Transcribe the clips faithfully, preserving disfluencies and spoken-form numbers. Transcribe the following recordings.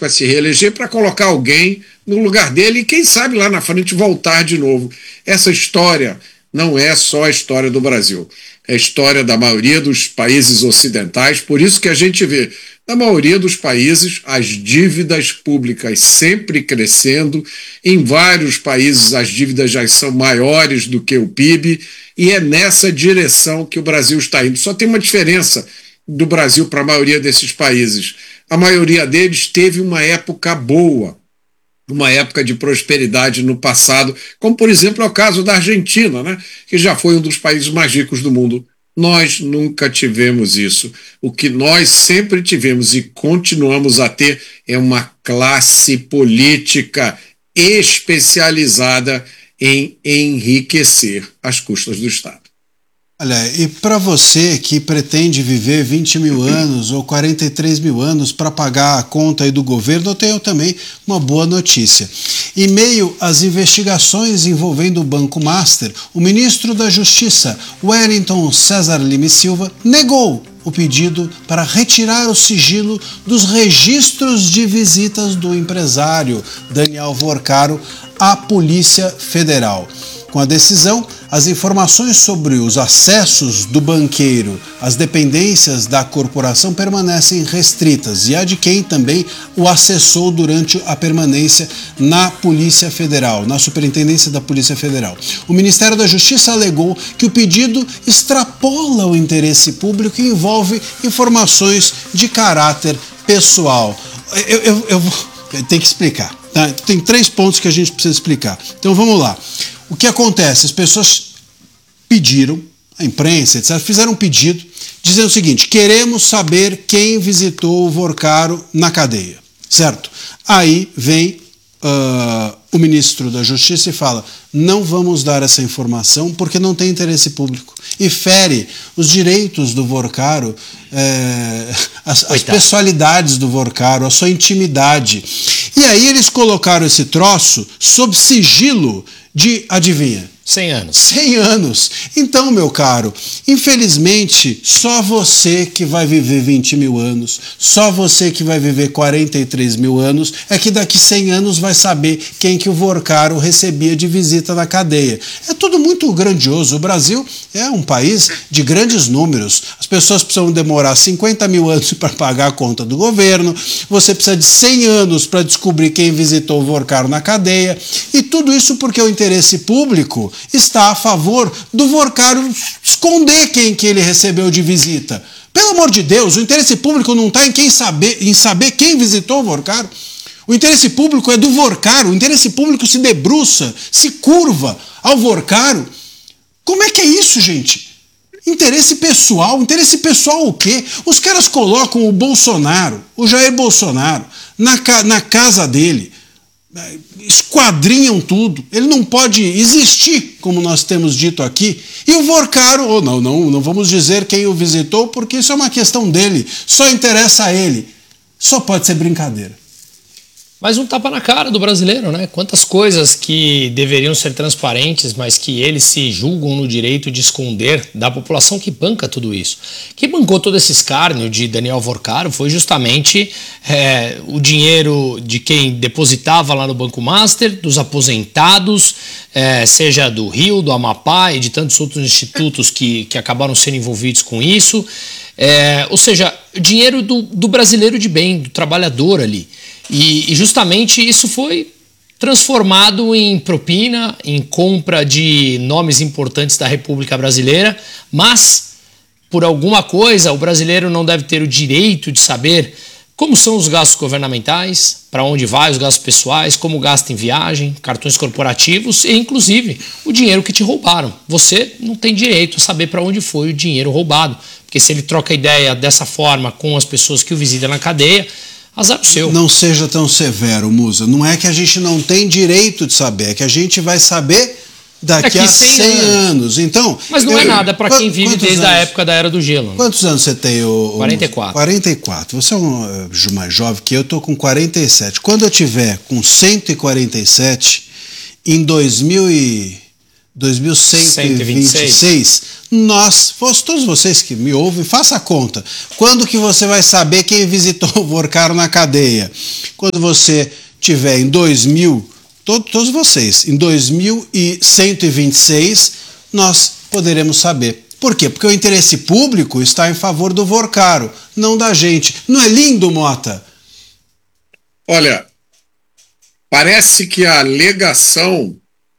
para se reeleger, para colocar alguém no lugar dele e, quem sabe, lá na frente voltar de novo. Essa história não é só a história do Brasil, é a história da maioria dos países ocidentais, por isso que a gente vê, na maioria dos países, as dívidas públicas sempre crescendo, em vários países as dívidas já são maiores do que o P I B, e é nessa direção que o Brasil está indo. Só tem uma diferença do Brasil para a maioria desses países. A maioria deles teve uma época boa, uma época de prosperidade no passado, como, por exemplo, é o caso da Argentina, né, que já foi um dos países mais ricos do mundo. Nós nunca tivemos isso. O que nós sempre tivemos e continuamos a ter é uma classe política especializada em enriquecer às custas do Estado. Olha, e para você que pretende viver vinte mil anos ou quarenta e três mil anos para pagar a conta aí do governo, eu tenho também uma boa notícia. Em meio às investigações envolvendo o Banco Master, o ministro da Justiça, Wellington César Lima e Silva, negou o pedido para retirar o sigilo dos registros de visitas do empresário Daniel Vorcaro à Polícia Federal. Com a decisão, as informações sobre os acessos do banqueiro às dependências da corporação permanecem restritas e a de quem também o acessou durante a permanência na Polícia Federal, na Superintendência da Polícia Federal. O Ministério da Justiça alegou que o pedido extrapola o interesse público e envolve informações de caráter pessoal. Eu, eu, eu, eu tenho que explicar, tá? Tem três pontos que a gente precisa explicar. Então vamos lá. O que acontece? As pessoas pediram, a imprensa, etcétera, fizeram um pedido dizendo o seguinte: queremos saber quem visitou o Vorcaro na cadeia, certo? Aí vem uh, o ministro da Justiça e fala: não vamos dar essa informação porque não tem interesse público e fere os direitos do Vorcaro, é, as, as pessoalidades do Vorcaro, a sua intimidade. E aí eles colocaram esse troço sob sigilo de, adivinha? cem anos. cem anos. Então, meu caro, infelizmente, só você que vai viver vinte mil anos, só você que vai viver quarenta e três mil anos, é que daqui cem anos vai saber quem que o Vorcaro recebia de visita na cadeia. É tudo muito grandioso. O Brasil é um país de grandes números. As pessoas precisam demorar cinquenta mil anos para pagar a conta do governo, você precisa de cem anos para descobrir quem visitou o Vorcaro na cadeia, e tudo isso porque o interesse público está a favor do Vorcaro esconder quem que ele recebeu de visita. Pelo amor de Deus, o interesse público não está em, quem saber, em saber quem visitou o Vorcaro. O interesse público é do Vorcaro, o interesse público se debruça, se curva ao Vorcaro. Como é que é isso, gente? Interesse pessoal, interesse pessoal o quê? Os caras colocam o Bolsonaro, o Jair Bolsonaro, na, na casa dele, esquadrinham tudo, ele não pode existir, como nós temos dito aqui, e o Vorcaro, ou oh, não, não, não vamos dizer quem o visitou, porque isso é uma questão dele, só interessa a ele, só pode ser brincadeira. Mas um tapa na cara do brasileiro, né? Quantas coisas que deveriam ser transparentes, mas que eles se julgam no direito de esconder da população que banca tudo isso. Quem bancou todo esse escárnio de Daniel Vorcaro foi justamente é, o dinheiro de quem depositava lá no Banco Master, dos aposentados, é, seja do Rio, do Amapá e de tantos outros institutos que, que acabaram sendo envolvidos com isso. É, ou seja, dinheiro do, do brasileiro de bem, do trabalhador ali. E, e justamente isso foi transformado em propina, em compra de nomes importantes da República Brasileira, mas, por alguma coisa, o brasileiro não deve ter o direito de saber como são os gastos governamentais, para onde vai os gastos pessoais, como gasta em viagem, cartões corporativos e, inclusive, o dinheiro que te roubaram. Você não tem direito a saber para onde foi o dinheiro roubado, porque se ele troca ideia dessa forma com as pessoas que o visitam na cadeia, azar o seu. Não seja tão severo, Musa. Não é que a gente não tem direito de saber, é que a gente vai saber daqui, daqui a cem anos. Então, mas não eu, é nada para quem vive desde anos? a época da Era do Gelo. Né? Quantos anos você tem? O, quarenta e quatro. quarenta e quatro. Você é um mais jovem que eu, estou com quarenta e sete. Quando eu tiver com cento e quarenta e sete, em dois mil e dois mil cento e vinte e seis, nós, todos vocês que me ouvem, faça a conta. Quando que você vai saber quem visitou o Vorcaro na cadeia? Quando você tiver em dois mil, todo, todos vocês, em dois mil cento e vinte e seis, nós poderemos saber. Por quê? Porque o interesse público está em favor do Vorcaro, não da gente. Não é lindo, Mota? Olha, parece que a alegação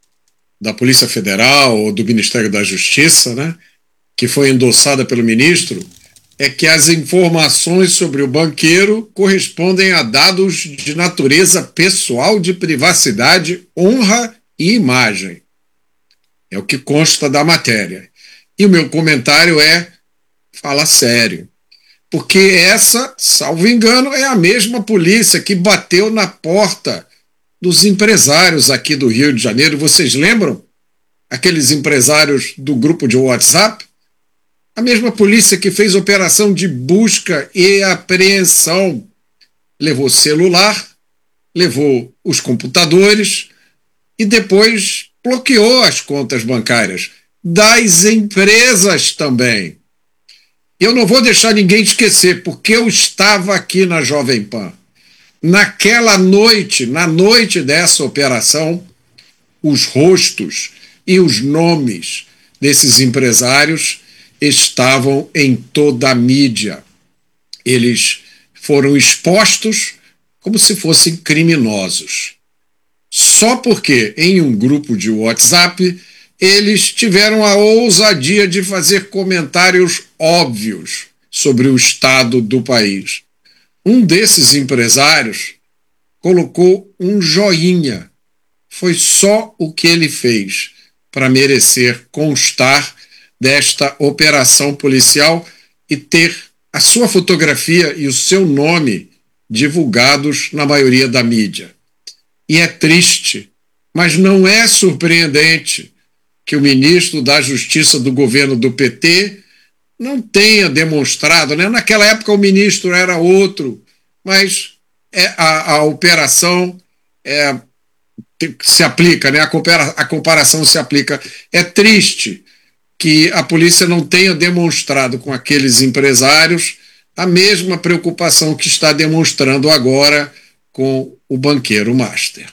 da Polícia Federal ou do Ministério da Justiça, né, que foi endossada pelo ministro, é que as informações sobre o banqueiro correspondem a dados de natureza pessoal, de privacidade, honra e imagem. É o que consta da matéria. E o meu comentário é, fala sério. Porque essa, salvo engano, é a mesma polícia que bateu na porta dos empresários aqui do Rio de Janeiro. Vocês lembram? Aqueles empresários do grupo de WhatsApp? A mesma polícia que fez operação de busca e apreensão. Levou celular, levou os computadores e depois bloqueou as contas bancárias das empresas também. Eu não vou deixar ninguém esquecer, porque eu estava aqui na Jovem Pan. Naquela noite, na noite dessa operação, os rostos e os nomes desses empresários estavam em toda a mídia. Eles foram expostos como se fossem criminosos. Só porque em um grupo de WhatsApp eles tiveram a ousadia de fazer comentários óbvios sobre o estado do país. Um desses empresários colocou um joinha. Foi só o que ele fez para merecer constar desta operação policial e ter a sua fotografia e o seu nome divulgados na maioria da mídia. E é triste, mas não é surpreendente que o ministro da Justiça do governo do P T não tenha demonstrado, né? Naquela época o ministro era outro, mas é, a, a operação é, se aplica, né? a, compara, a comparação se aplica. É triste que a polícia não tenha demonstrado com aqueles empresários a mesma preocupação que está demonstrando agora com o banqueiro Master.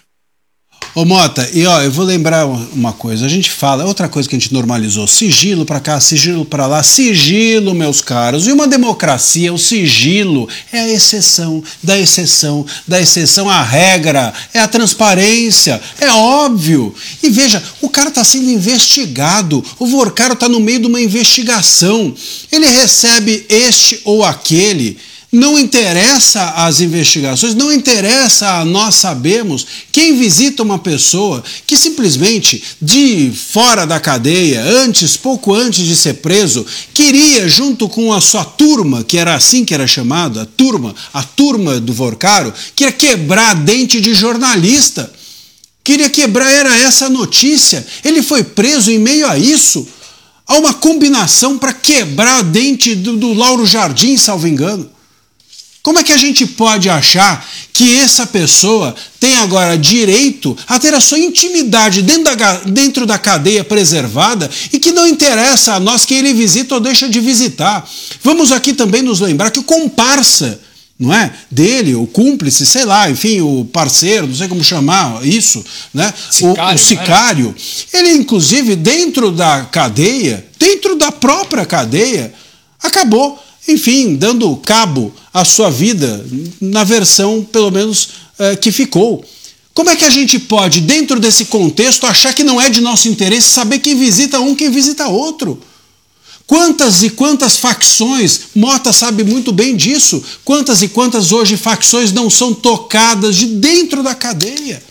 Ô Mota, e ó, eu vou lembrar uma coisa, a gente fala, outra coisa que a gente normalizou, sigilo pra cá, sigilo pra lá, sigilo, meus caros, e uma democracia, o sigilo é a exceção da exceção da exceção, a regra, é a transparência, é óbvio. E veja, o cara tá sendo investigado, o Vorcaro tá no meio de uma investigação, ele recebe este ou aquele. Não interessa as investigações, não interessa, nós sabemos, quem visita uma pessoa que simplesmente de fora da cadeia, antes, pouco antes de ser preso, queria, junto com a sua turma, que era assim que era chamado, a turma, a turma do Vorcaro, queria quebrar dente de jornalista. Queria quebrar, era essa a notícia. Ele foi preso em meio a isso. Há uma combinação para quebrar dente do, do Lauro Jardim, salvo engano. Como é que a gente pode achar que essa pessoa tem agora direito a ter a sua intimidade dentro da, dentro da cadeia preservada e que não interessa a nós quem ele visita ou deixa de visitar? Vamos aqui também nos lembrar que o comparsa, não é, dele, o cúmplice, sei lá, enfim, o parceiro, não sei como chamar isso, né? Sicário, o, o sicário, ele inclusive dentro da cadeia, dentro da própria cadeia, acabou, enfim, dando cabo à sua vida, na versão, pelo menos, é, que ficou. Como é que a gente pode, dentro desse contexto, achar que não é de nosso interesse saber quem visita um, quem visita outro? Quantas e quantas facções, Mota sabe muito bem disso, quantas e quantas hoje facções não são tocadas de dentro da cadeia?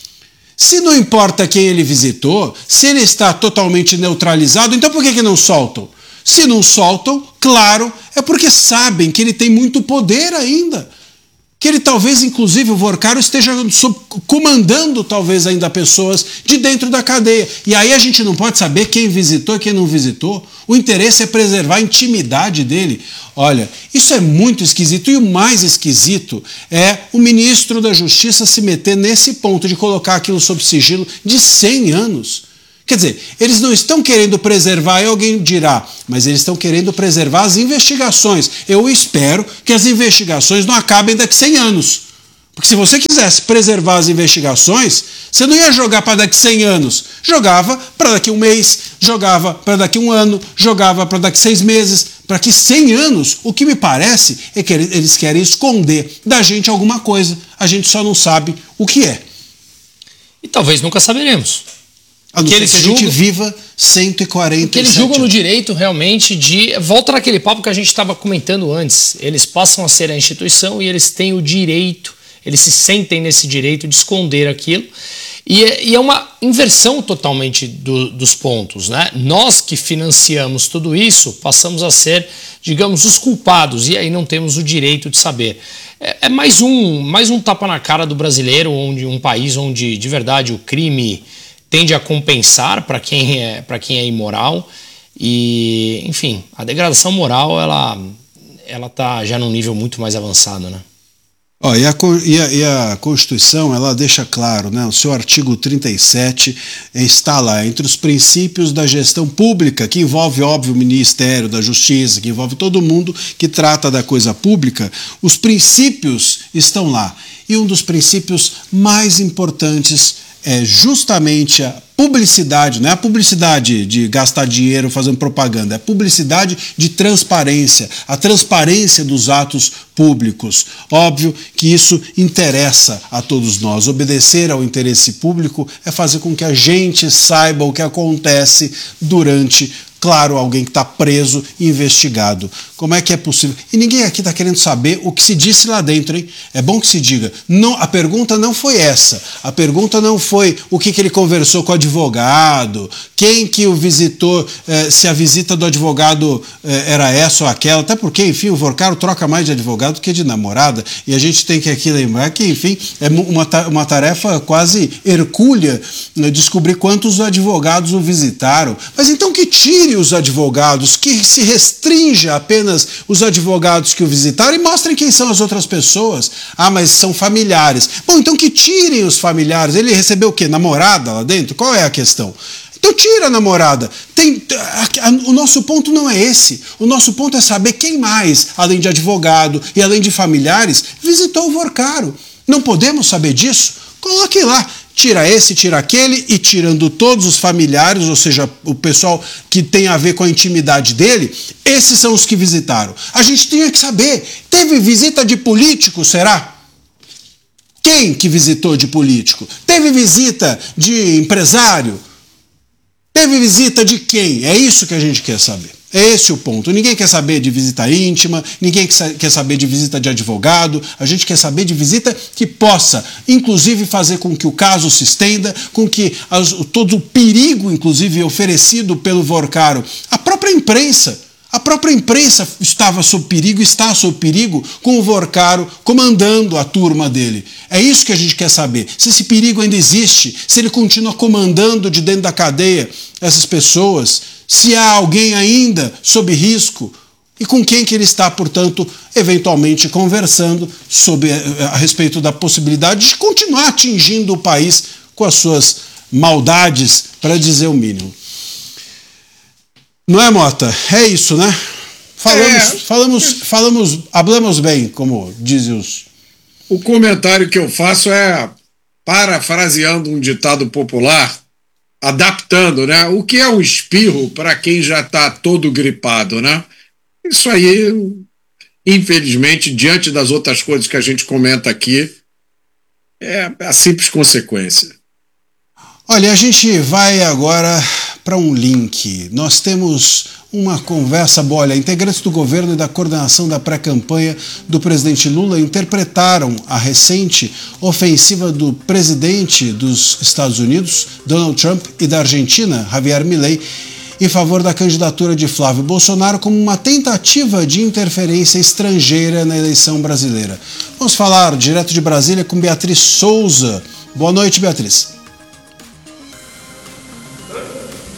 Se não importa quem ele visitou, se ele está totalmente neutralizado, então por que que não soltam? Se não soltam, claro, é porque sabem que ele tem muito poder ainda. Que ele talvez, inclusive, o Vorcaro esteja comandando talvez ainda pessoas de dentro da cadeia. E aí a gente não pode saber quem visitou e quem não visitou. O interesse é preservar a intimidade dele. Olha, isso é muito esquisito. E o mais esquisito é o ministro da Justiça se meter nesse ponto de colocar aquilo sob sigilo de cem anos. Quer dizer, eles não estão querendo preservar, e alguém dirá, mas eles estão querendo preservar as investigações. Eu espero que as investigações não acabem daqui a cem anos. Porque se você quisesse preservar as investigações, você não ia jogar para daqui a cem anos. Jogava para daqui a um mês, jogava para daqui a um ano, jogava para daqui a seis meses. Para que cem anos, o que me parece é que eles querem esconder da gente alguma coisa. A gente só não sabe o que é. E talvez nunca saberemos. A não ser que a gente viva cento e quarenta e sete. Porque eles julgam no direito realmente de... Volta naquele papo que a gente estava comentando antes. Eles passam a ser a instituição e eles têm o direito, eles se sentem nesse direito de esconder aquilo. E é, e é uma inversão totalmente do, dos pontos, né? Nós que financiamos tudo isso passamos a ser, digamos, os culpados. E aí não temos o direito de saber. É, é mais, um, mais um tapa na cara do brasileiro, onde um país onde, de verdade, o crime tende a compensar para quem é, para quem é imoral e, enfim, a degradação moral ela ela está já num nível muito mais avançado, né? Oh, e, a, e, a, e a Constituição ela deixa claro, né? O seu artigo trinta e sete está lá entre os princípios da gestão pública, que envolve, óbvio, o Ministério da Justiça, que envolve todo mundo que trata da coisa pública. Os princípios estão lá. E um dos princípios mais importantes é justamente a publicidade, não é a publicidade de gastar dinheiro fazendo propaganda, é a publicidade de transparência, a transparência dos atos públicos. Óbvio que isso interessa a todos nós. Obedecer ao interesse público é fazer com que a gente saiba o que acontece durante, claro, alguém que está preso e investigado. Como é que é possível? E ninguém aqui está querendo saber o que se disse lá dentro, hein? É bom que se diga. Não, a pergunta não foi essa. A pergunta não foi o que, que ele conversou com o advogado, quem que o visitou, eh, se a visita do advogado eh, era essa ou aquela, até porque, enfim, o Vorcaro troca mais de advogado do que de namorada, e a gente tem que aqui lembrar que, enfim, é uma, uma tarefa quase hercúlea, né, descobrir quantos advogados o visitaram. Mas então que tire os advogados, que se restrinja apenas os advogados que o visitaram e mostrem quem são as outras pessoas. Ah, mas são familiares. Bom, então que tirem os familiares. Ele recebeu o quê? Namorada lá dentro? Qual é a questão? Então tira a namorada. Tem, a, a, o nosso ponto não é esse. O nosso ponto é saber quem mais, além de advogado e além de familiares, visitou o Vorcaro. Não podemos saber disso? Coloque lá. Tira esse, tira aquele, e tirando todos os familiares, ou seja, o pessoal que tem a ver com a intimidade dele, esses são os que visitaram. A gente tinha que saber, teve visita de político, será? Quem que visitou de político? Teve visita de empresário? Teve visita de quem? É isso que a gente quer saber. É esse o ponto. Ninguém quer saber de visita íntima, ninguém quer saber de visita de advogado, a gente quer saber de visita que possa, inclusive, fazer com que o caso se estenda, com que as, todo o perigo, inclusive, oferecido pelo Vorcaro, a própria imprensa, a própria imprensa estava sob perigo, está sob perigo, com o Vorcaro comandando a turma dele. É isso que a gente quer saber. Se esse perigo ainda existe, se ele continua comandando de dentro da cadeia essas pessoas, se há alguém ainda sob risco e com quem que ele está, portanto, eventualmente conversando sobre, a, a respeito da possibilidade de continuar atingindo o país com as suas maldades, para dizer o mínimo. Não é, Mota? É isso, né? Falamos, é. falamos, falamos, hablamos bem, como dizem os... O comentário que eu faço é, parafraseando um ditado popular, adaptando, né? O que é um espirro para quem já está todo gripado, né? Isso aí, infelizmente, diante das outras coisas que a gente comenta aqui, é a simples consequência. Olha, a gente vai agora para um link. Nós temos uma conversa boa. Olha, integrantes do governo e da coordenação da pré-campanha do presidente Lula interpretaram a recente ofensiva do presidente dos Estados Unidos, Donald Trump, e da Argentina, Javier Milei, em favor da candidatura de Flávio Bolsonaro como uma tentativa de interferência estrangeira na eleição brasileira. Vamos falar direto de Brasília com Beatriz Souza. Boa noite, Beatriz.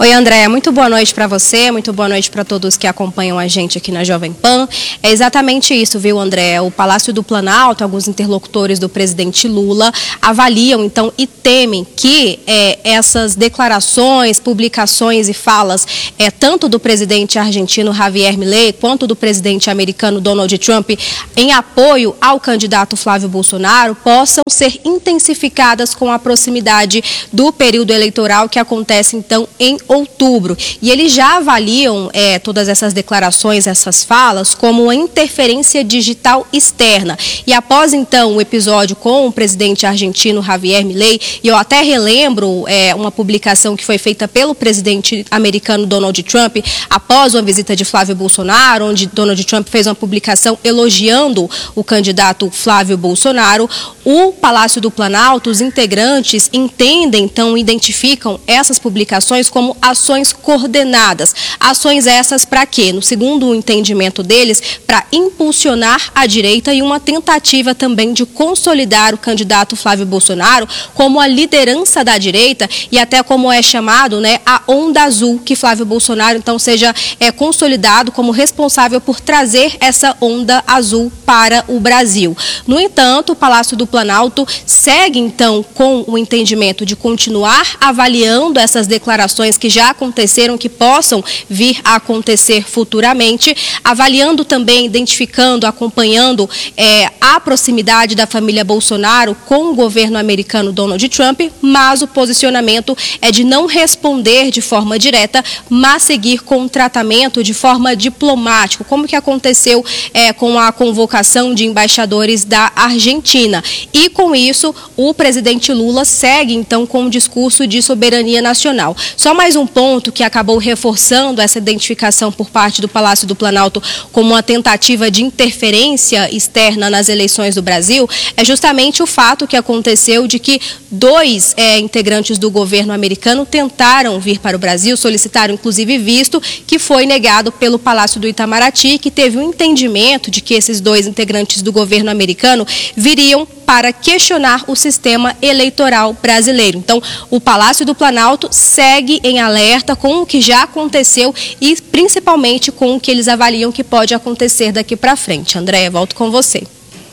Oi, André, muito boa noite para você, muito boa noite para todos que acompanham a gente aqui na Jovem Pan. É exatamente isso, viu, André? O Palácio do Planalto, alguns interlocutores do presidente Lula avaliam, então, e temem que é, essas declarações, publicações e falas, é, tanto do presidente argentino Javier Milei, quanto do presidente americano Donald Trump, em apoio ao candidato Flávio Bolsonaro, possam ser intensificadas com a proximidade do período eleitoral que acontece, então, em outubro. E eles já avaliam é, todas essas declarações, essas falas, como uma interferência digital externa. E após, então, o episódio com o presidente argentino Javier Milei, e eu até relembro é, uma publicação que foi feita pelo presidente americano Donald Trump, após uma visita de Flávio Bolsonaro, onde Donald Trump fez uma publicação elogiando o candidato Flávio Bolsonaro, o Palácio do Planalto, os integrantes entendem, então, identificam essas publicações como ações coordenadas. Ações essas para quê? No segundo o entendimento deles, para impulsionar a direita e uma tentativa também de consolidar o candidato Flávio Bolsonaro como a liderança da direita e até como é chamado, né, a onda azul, que Flávio Bolsonaro então seja é, consolidado como responsável por trazer essa onda azul para o Brasil. No entanto, o Palácio do Planalto segue então com o entendimento de continuar avaliando essas declarações que já aconteceram, que possam vir a acontecer futuramente, avaliando também, identificando, acompanhando é, a proximidade da família Bolsonaro com o governo americano Donald Trump, mas o posicionamento é de não responder de forma direta, mas seguir com o tratamento de forma diplomática, como que aconteceu é, com a convocação de embaixadores da Argentina. E com isso, o presidente Lula segue então com um discurso de soberania nacional. Só mais um ponto que acabou reforçando essa identificação por parte do Palácio do Planalto como uma tentativa de interferência externa nas eleições do Brasil é justamente o fato que aconteceu de que dois é, integrantes do governo americano tentaram vir para o Brasil, solicitaram inclusive visto, que foi negado pelo Palácio do Itamaraty, que teve um entendimento de que esses dois integrantes do governo americano viriam para questionar o sistema eleitoral brasileiro. Então, o Palácio do Planalto segue em alerta com o que já aconteceu e principalmente com o que eles avaliam que pode acontecer daqui para frente. André, volto com você.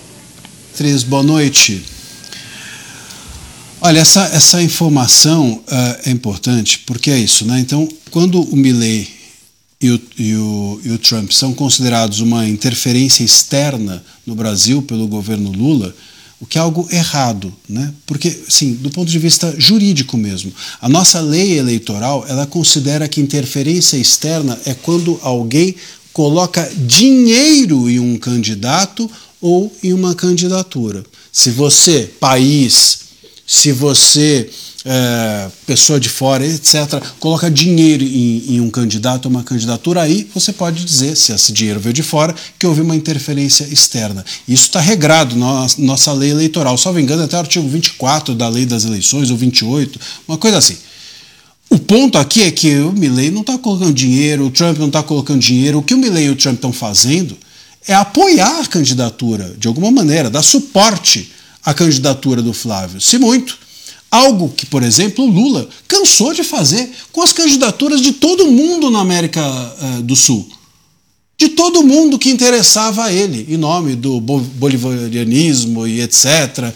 Cris, boa noite. Olha, essa, essa informação uh, é importante porque é isso, né? Então, quando o Milei e o, e, o, e o Trump são considerados uma interferência externa no Brasil pelo governo Lula, o que é algo errado, né? Porque, sim, do ponto de vista jurídico mesmo, a nossa lei eleitoral, ela considera que interferência externa é quando alguém coloca dinheiro em um candidato ou em uma candidatura. Se você, país, se você, é, pessoa de fora, etcétera, coloca dinheiro em, em um candidato ou uma candidatura, aí você pode dizer, se esse dinheiro veio de fora, que houve uma interferência externa. Isso está regrado na nossa lei eleitoral. Só me engano, até o artigo vinte e quatro da lei das eleições, ou vinte e oito, uma coisa assim. O ponto aqui é que o Milei não está colocando dinheiro, o Trump não está colocando dinheiro. O que o Milei e o Trump estão fazendo é apoiar a candidatura, de alguma maneira, dar suporte à candidatura do Flávio, se muito. Algo que, por exemplo, o Lula cansou de fazer com as candidaturas de todo mundo na América uh, do Sul. De todo mundo que interessava a ele, em nome do bolivarianismo e etcétera.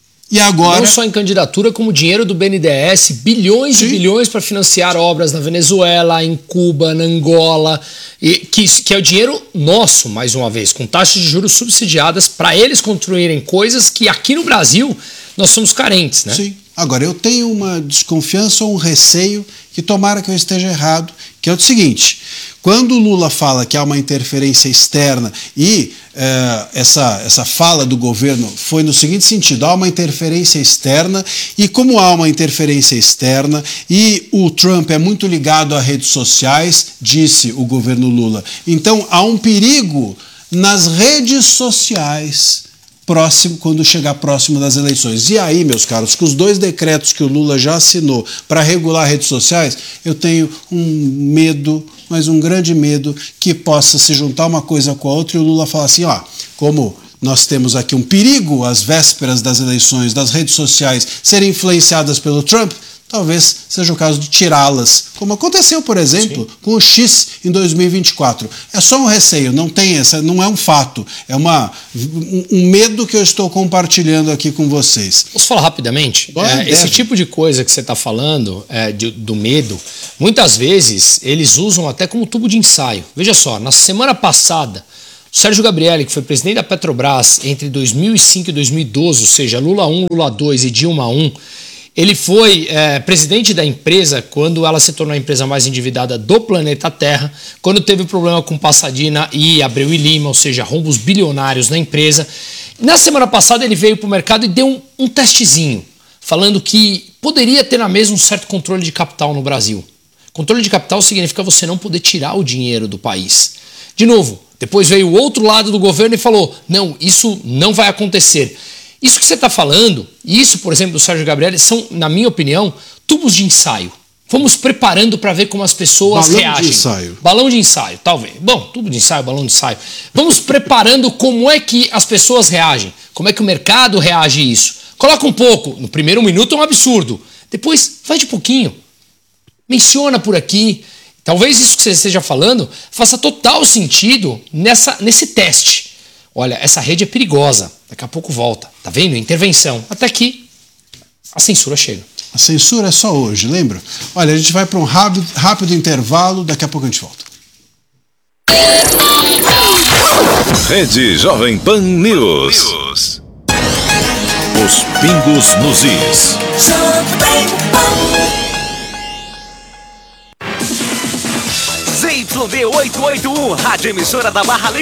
E agora... Não só em candidatura, como dinheiro do B N D E S, bilhões Sim. e bilhões para financiar obras na Venezuela, em Cuba, na Angola, e que, que é o dinheiro nosso, mais uma vez, com taxas de juros subsidiadas para eles construírem coisas que aqui no Brasil nós somos carentes, né? Sim. Agora, eu tenho uma desconfiança ou um receio, que tomara que eu esteja errado, que é o seguinte: quando o Lula fala que há uma interferência externa e eh, essa, essa fala do governo foi no seguinte sentido: há uma interferência externa, e como há uma interferência externa e o Trump é muito ligado a redes sociais, disse o governo Lula, então há um perigo nas redes sociais próximo, quando chegar próximo das eleições. E aí, meus caros, com os dois decretos que o Lula já assinou para regular redes sociais, eu tenho um medo, mas um grande medo, que possa se juntar uma coisa com a outra e o Lula falar assim, ó, como nós temos aqui um perigo às vésperas das eleições, das redes sociais serem influenciadas pelo Trump, talvez seja o caso de tirá-las, como aconteceu, por exemplo, Sim. com o X em dois mil e vinte e quatro. É só um receio, não tem essa, não é um fato, é uma, um, um medo que eu estou compartilhando aqui com vocês. Posso falar rapidamente? É, esse tipo de coisa que você está falando, é, de, do medo, muitas vezes eles usam até como tubo de ensaio. Veja só, na semana passada, o Sérgio Gabrielli, que foi presidente da Petrobras entre dois mil e cinco e dois mil e doze, ou seja, Lula um, Lula dois e Dilma um, ele foi é, presidente da empresa quando ela se tornou a empresa mais endividada do planeta Terra, quando teve problema com Passadina e Abreu e Lima, ou seja, rombos bilionários na empresa. Na semana passada ele veio para o mercado e deu um, um testezinho, falando que poderia ter na mesa um certo controle de capital no Brasil. Controle de capital significa você não poder tirar o dinheiro do país. De novo, depois veio o outro lado do governo e falou, não, isso não vai acontecer. Isso que você está falando, e isso, por exemplo, do Sérgio Gabrielli, são, na minha opinião, tubos de ensaio. Vamos preparando para ver como as pessoas balão reagem. De ensaio. Balão de ensaio, talvez. Bom, tubo de ensaio, balão de ensaio. Vamos preparando como é que as pessoas reagem, como é que o mercado reage a isso. Coloca um pouco, no primeiro minuto é um absurdo, depois vai de pouquinho. Menciona por aqui. Talvez isso que você esteja falando faça total sentido nessa, nesse teste. Olha, essa rede é perigosa, daqui a pouco volta. Tá vendo? Intervenção. Até que a censura chega. A censura é só hoje, lembra? Olha, a gente vai para um rápido, rápido intervalo, daqui a pouco a gente volta. Rede Jovem Pan News. Os pingos nos is. Z Y D oitocentos e oitenta e um, rádio emissora da Barra